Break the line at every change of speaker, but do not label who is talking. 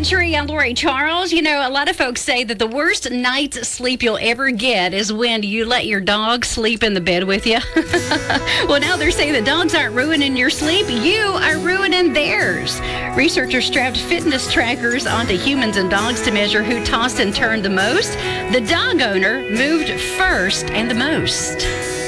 Country. I'm Lori Charles. You know, a lot of folks say that the worst night's sleep you'll ever get is when you let your dog sleep in the bed with you. Well, now they're saying that dogs aren't ruining your sleep. You are ruining theirs. Researchers strapped fitness trackers onto humans and dogs to measure who tossed and turned the most. The dog owner moved first and the most.